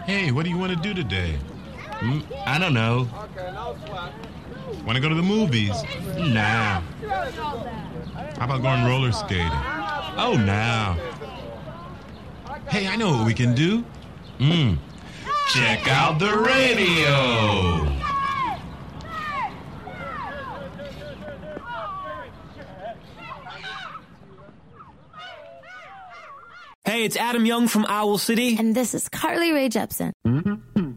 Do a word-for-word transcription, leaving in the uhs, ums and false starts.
Hey, what do you want to do today? Mm, I don't know. Want to go to the movies? Nah. How about going roller skating? Oh, nah. Hey, I know what we can do. Mm. Check out the radio. Hey, it's Adam Young from Owl City. And this is Carly Rae Jepsen. Mm-hmm.